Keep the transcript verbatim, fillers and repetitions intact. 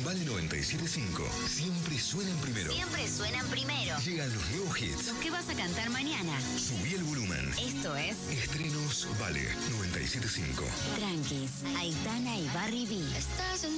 Vale noventa y siete punto cinco. Siempre suenan primero. Siempre suenan primero. Llegan los nuevos hits. ¿Qué vas a cantar mañana? Subí el volumen. Esto es Estrenos Vale noventa y siete punto cinco. Tranquis, Aitana y Barry B. Estás en